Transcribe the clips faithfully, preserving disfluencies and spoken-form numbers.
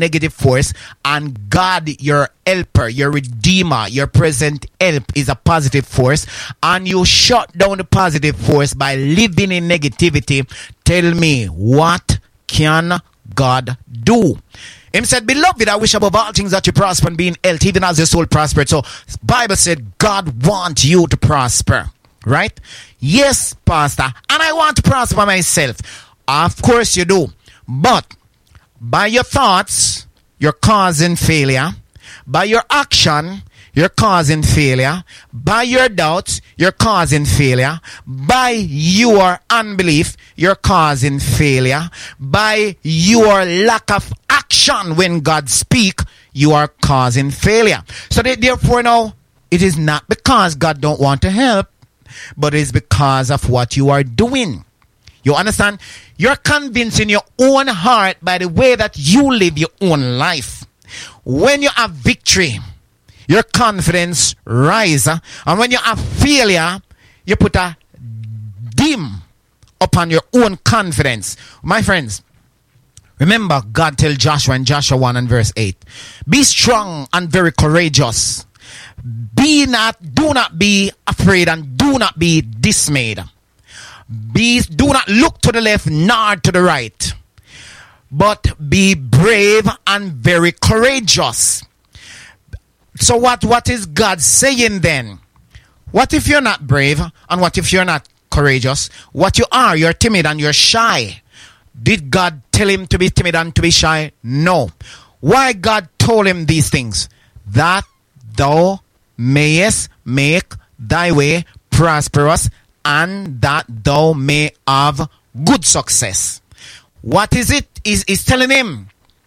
negative force, and God, your helper, your redeemer, your present help is a positive force, and you shut down the positive force by living in negativity, tell me, what can God do? Him said, beloved, I wish above all things that you prosper and be in health, even as your soul prospered. So Bible said God wants you to prosper, right? Yes, Pastor, and I want to prosper myself. Of course you do. But by your thoughts, you're causing failure. By your action, you're causing failure. By your doubts, you're causing failure. By your unbelief, you're causing failure. By your lack of action when God speaks, you are causing failure. So that therefore now, it is not because God don't want to help, but it's because of what you are doing. You understand? You're convincing your own heart by the way that you live your own life. When you have victory, your confidence rises. And when you have failure, you put a dim upon your own confidence. My friends, remember God tell Joshua in Joshua one and verse eight, be strong and very courageous. Be not, do not be afraid and do not be dismayed. Be, do not look to the left nor to the right, but be brave and very courageous. So what, what is God saying then? What if you're not brave and what if you're not courageous? What you are, you're timid and you're shy. Did God tell him to be timid and to be shy? No. Why God told him these things? That thou mayest make thy way prosperous and that thou may have good success. What is it? Is is telling him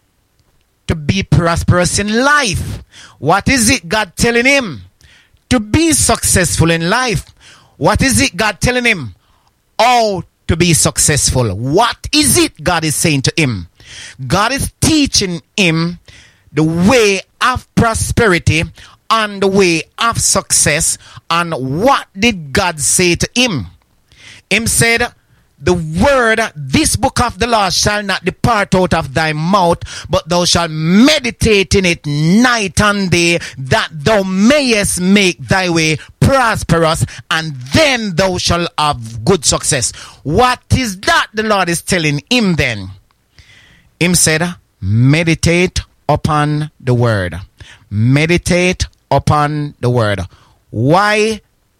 to be prosperous in life. What is it God telling him? To be successful in life. What is it God telling him? How to be successful. What is it God is saying to him? God is teaching him the way of prosperity and the way of success. And what did God say to him? Him said, the word, this book of the law shall not depart out of thy mouth, but thou shalt meditate in it night and day, that thou mayest make thy way prosperous, and then thou shalt have good success. What is that the Lord is telling him then? Him said, meditate upon the word. Meditate upon the word. Why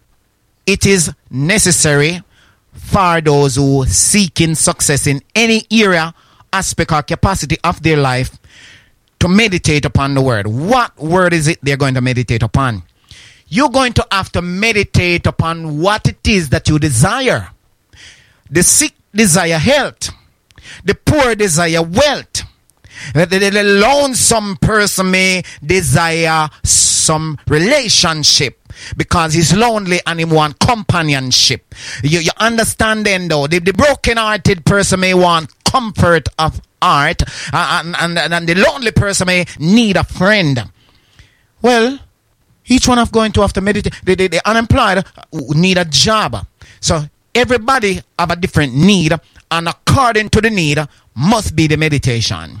it is necessary for those who seeking success in any area, aspect or capacity of their life to meditate upon the word. What word is it they're going to meditate upon? You're going to have to meditate upon what it is that you desire. The sick desire health. The poor desire wealth. The, the, the lonesome person may desire some relationship because he's lonely and he want companionship. You, you understand then though, the, the broken-hearted person may want comfort of heart, uh, and, and, and the lonely person may need a friend. Well, each one of going to have to meditate. The, the, the unemployed need a job. So everybody have a different need, and according to the need must be the meditation.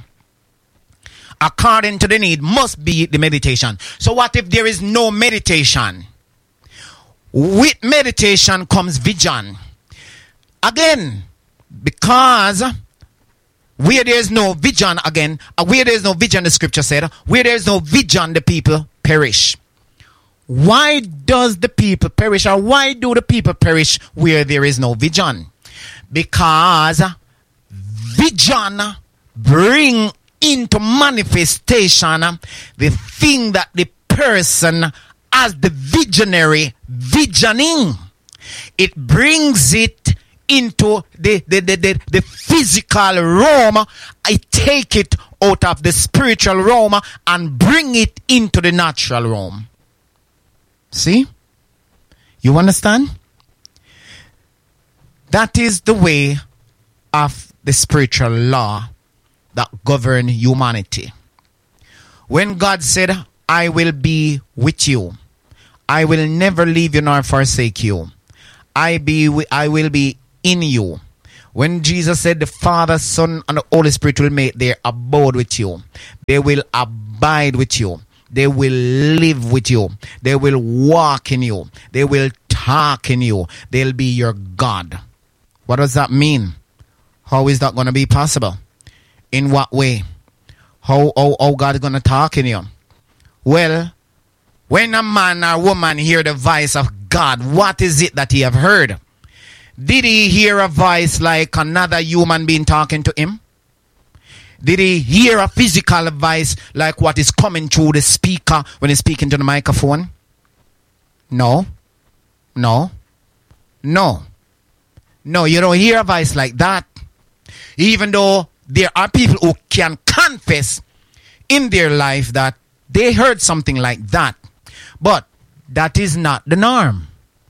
According to the need must be the meditation. So what if there is no meditation? With meditation comes vision. Again, because where there is no vision, again, where there is no vision, the scripture said, where there is no vision, the people perish. Why does the people perish, or why do the people perish where there is no vision? Because vision bring into manifestation the thing that the person as the visionary visioning. It brings it into the, the, the, the, the physical realm. I take it out of the spiritual realm and bring it into the natural realm. See? You understand? That is the way of the spiritual law that govern humanity. When God said, I will be with you, I will never leave you nor forsake you, I be I will be in you. When Jesus said the Father, Son, and the Holy Spirit will make their abode with you, they will abide with you, they will live with you, they will walk in you, they will talk in you, they'll be your God. What does that mean? How is that going to be possible? In what way? How, how, how God is going to talk in you? Well, when a man or woman hear the voice of God, what is it that he have heard? Did he hear a voice like another human being talking to him? Did he hear a physical voice like what is coming through the speaker when he's speaking to the microphone? No. No. No. No, you don't hear a voice like that. Even though there are people who can confess in their life that they heard something like that. But that is not the norm.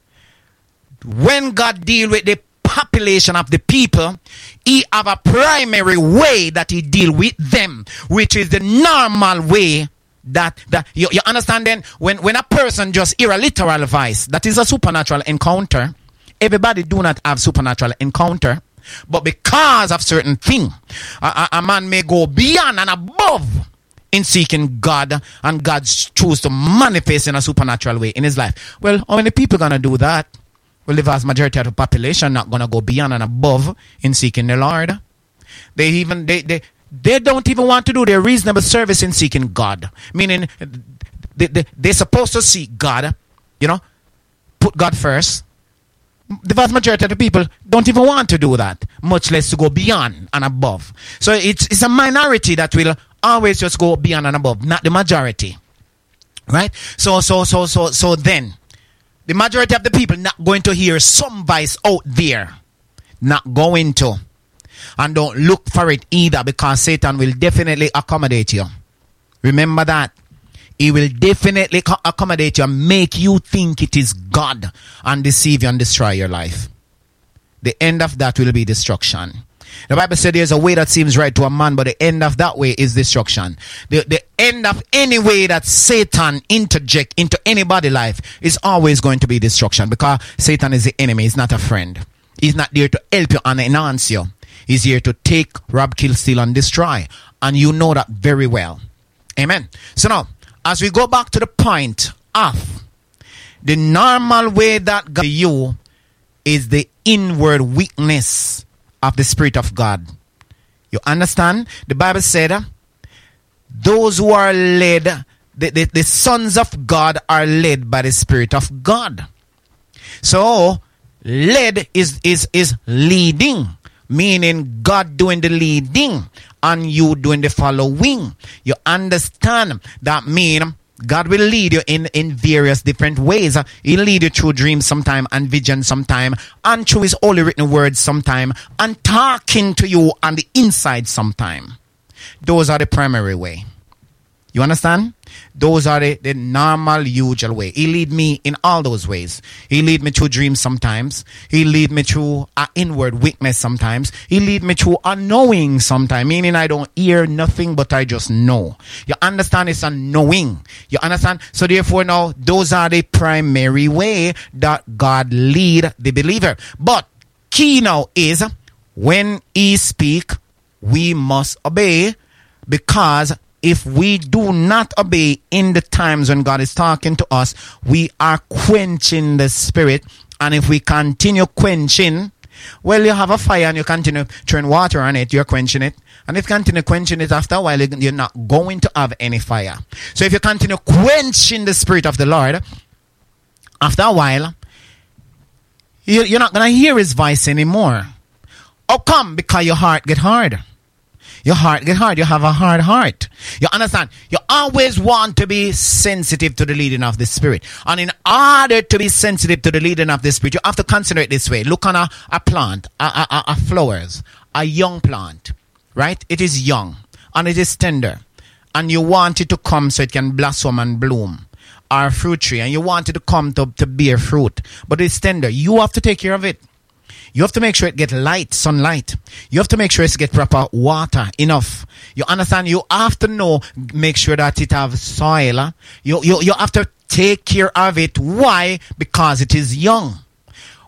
When God deal with the population of the people, he have a primary way that he deal with them, which is the normal way that, that you, you understand then, when, when a person just hear a literal voice, that is a supernatural encounter. Everybody do not have supernatural encounter, but because of certain thing, a, a, a man may go beyond and above in seeking God, and God choose to manifest in a supernatural way in his life. Well, how many people gonna do that? Well, the vast majority of the population not gonna go beyond and above in seeking the Lord. They even they they, they don't even want to do their reasonable service in seeking God. Meaning they, they they're supposed to seek God, you know, put God first. The vast majority of the people don't even want to do that, much less to go beyond and above. So it's it's a minority that will always just go beyond and above, not the majority. Right? So so so so so then the majority of the people not going to hear some voice out there. Not going to. And don't look for it either, because Satan will definitely accommodate you. Remember that. He will definitely accommodate you and make you think it is God and deceive you and destroy your life. The end of that will be destruction. The Bible said there's a way that seems right to a man, but the end of that way is destruction. The, the end of any way that Satan interject into anybody's life is always going to be destruction, because Satan is the enemy. He's not a friend. He's not there to help you and enhance you. He's here to take, rob, kill, steal, and destroy. And you know that very well. Amen. So now, as we go back to the point of the normal way that God you is the inward weakness of the Spirit of God. You understand? The Bible said, those who are led, the, the, the sons of God are led by the Spirit of God. So, led is, is, is leading, meaning God doing the leading and you doing the following. You understand? That means God will lead you in, in various different ways. He'll lead you through dreams sometime, and vision sometime, and through his holy written words sometime, and talking to you on the inside sometime. Those are the primary way. You understand? Those are the, the normal, usual way. He lead me in all those ways. He lead me through dreams sometimes. He lead me through an inward weakness sometimes. He lead me through unknowing sometimes, meaning I don't hear nothing, but I just know. You understand? It's a knowing. You understand? So therefore now, those are the primary way that God lead the believer. But key now is, when he speak, we must obey, because if we do not obey in the times when God is talking to us, we are quenching the Spirit. And if we continue quenching, well, you have a fire and you continue throwing water on it, you're quenching it. And if you continue quenching it, after a while, you're not going to have any fire. So if you continue quenching the Spirit of the Lord, after a while, you're not going to hear his voice anymore. How come? Because your heart get hard. Your heart get hard. You have a hard heart. You understand? You always want to be sensitive to the leading of the Spirit. And in order to be sensitive to the leading of the Spirit, you have to consider it this way. Look on a, a plant, a, a, a flowers, a young plant, right? It is young and it is tender. And you want it to come so it can blossom and bloom. Or a fruit tree, and you want it to come to, to bear fruit. But it's tender. You have to take care of it. You have to make sure it get light, sunlight. You have to make sure it get proper water, enough. You understand? You have to know, make sure that it have soil. You, you, you have to take care of it. Why? Because it is young.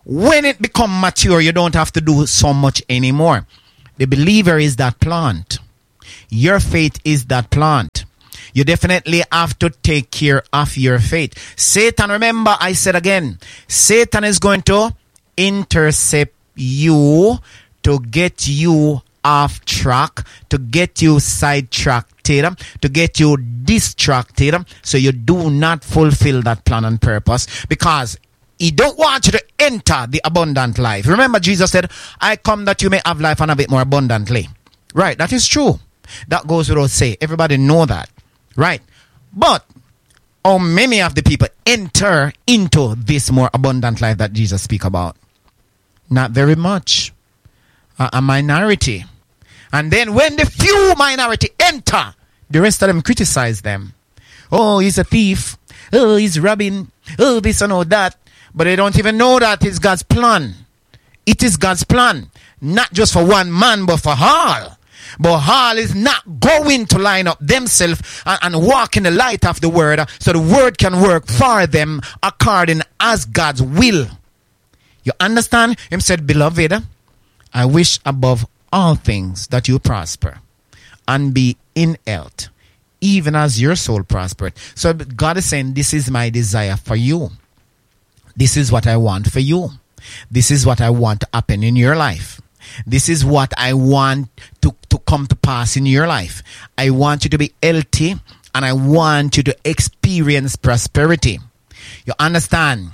When it become mature, you don't have to do so much anymore. The believer is that plant. Your faith is that plant. You definitely have to take care of your faith. Satan, remember, I said again, Satan is going to intercept you to get you off track, to get you sidetracked, to get you distracted, so you do not fulfill that plan and purpose, because he don't want you to enter the abundant life. Remember, Jesus said, I come that you may have life and have it more abundantly. Right, that is true. That goes without say. Everybody know that. Right. But how many of the people enter into this more abundant life that Jesus speak about? Not very much. A, a minority. And then when the few minority enter, the rest of them criticize them. Oh, he's a thief. Oh, he's robbing. Oh, this and all that. But they don't even know that it's God's plan. It is God's plan. Not just for one man, but for all. But all is not going to line up themselves and, and walk in the light of the word, so the word can work for them according as God's will. You understand? Him said, beloved, I wish above all things that you prosper and be in health, even as your soul prospered. So God is saying, this is my desire for you. This is what I want for you. This is what I want to happen in your life. This is what I want to, to come to pass in your life. I want you to be healthy, and I want you to experience prosperity. You understand?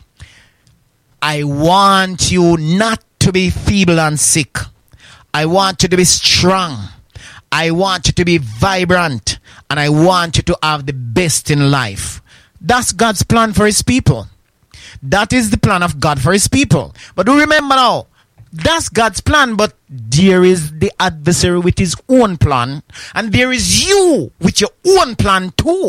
I want you not to be feeble and sick. I want you to be strong. I want you to be vibrant, and I want you to have the best in life. That's God's plan for his people. That is the plan of God for his people. But do remember now, that's God's plan, but there is the adversary with his own plan, and there is you with your own plan too.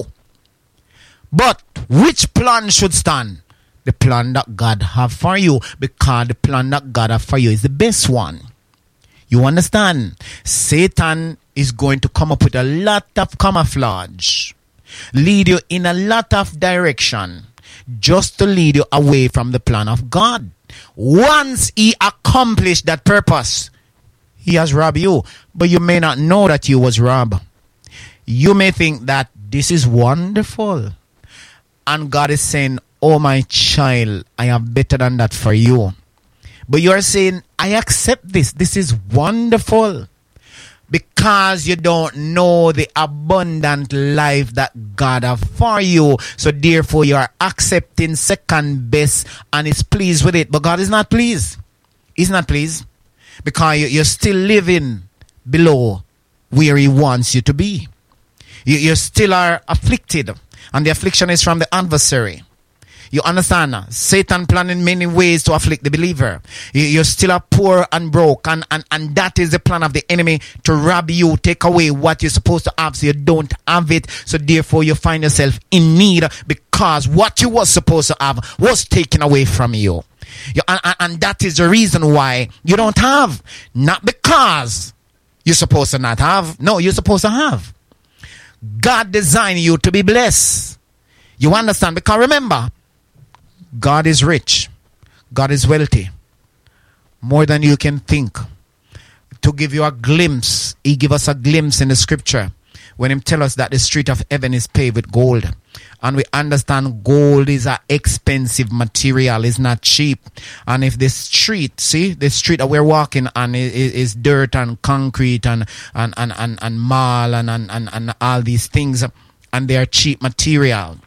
But which plan should stand? The plan that God have for you, because the plan that God have for you is the best one. You understand? Satan is going to come up with a lot of camouflage, lead you in a lot of direction, just to lead you away from the plan of God. Once he accomplished that purpose, he has robbed you. But you may not know that you was robbed. You may think that this is wonderful. And God is saying, oh my child, I have better than that for you. But you are saying, I accept this. This is wonderful. Because you don't know the abundant life that God has for you. So therefore you are accepting second best and is pleased with it. But God is not pleased. He's not pleased. Because you're still living below where he wants you to be. You, you still are afflicted. And the affliction is from the adversary. You understand? Satan plans in many ways to afflict the believer. You, you're still are poor and broke, and, and, and that is the plan of the enemy, to rob you, take away what you're supposed to have so you don't have it. So therefore you find yourself in need, because what you was supposed to have was taken away from you. you and, and that is the reason why you don't have. Not because you're supposed to not have. No, you're supposed to have. God designed you to be blessed. You understand? Because remember, God is rich. God is wealthy. More than you can think. To give you a glimpse, he give us a glimpse in the scripture when he tell us that the street of heaven is paved with gold. And we understand gold is an expensive material. It's not cheap. And if the street, see, the street that we're walking on is, is dirt and concrete and and, and, and, and marl and, and, and, and all these things, and they are cheap material,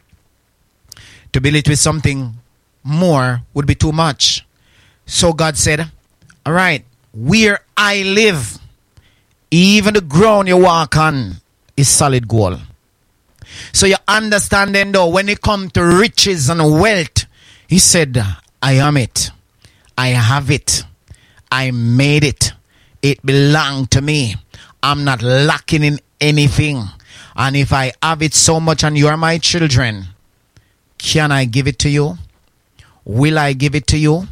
to build it with something more would be too much. So God said, all right, where I live, even the ground you walk on is solid gold. So you understand then, though, when it comes to riches and wealth, he said, I am it. I have it. I made it. It belonged to me. I'm not lacking in anything. And if I have it so much and you are my children, can I give it to you? Will I give it to you?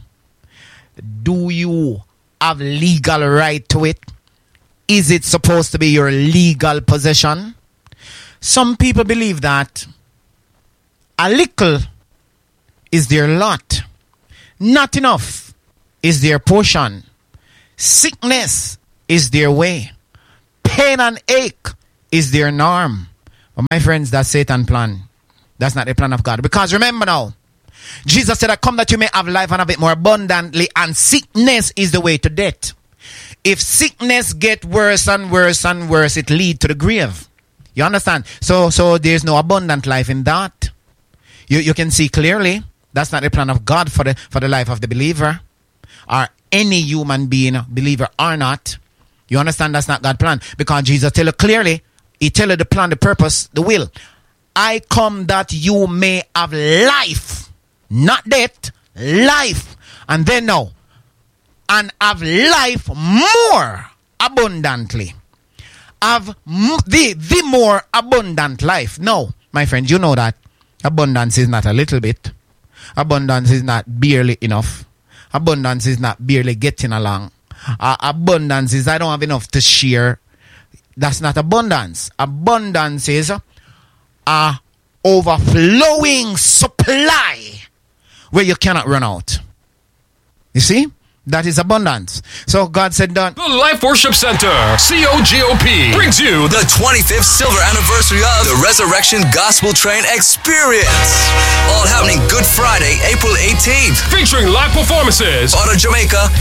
Do you have legal right to it? Is it supposed to be your legal possession? Some people believe that a little is their lot. Not enough is their portion. Sickness is their way. Pain and ache is their norm. But my friends, that's Satan's plan. That's not the plan of God. Because remember now, Jesus said, I come that you may have life and have it more abundantly, and sickness is the way to death. If sickness get worse and worse and worse, it lead to the grave. You understand? So so there's no abundant life in that. You you can see clearly that's not the plan of God for the for the life of the believer, or any human being, believer or not. You understand that's not God's plan, because Jesus tell you clearly, he tell you the plan, the purpose, the will. I come that you may have life, not death, life. And then now, and have life more abundantly. Have m- the, the more abundant life. No, my friend, you know that abundance is not a little bit. Abundance is not barely enough. Abundance is not barely getting along. Uh, abundance is I don't have enough to share. That's not abundance. Abundance is a overflowing supply where you cannot run out. You see? That is abundance. So God said that. The Life Worship Center, C O G O P, brings you the twenty-fifth silver anniversary of the Resurrection Gospel Train Experience. All happening Good Friday, April eighteenth. Featuring live performances out of Jamaica,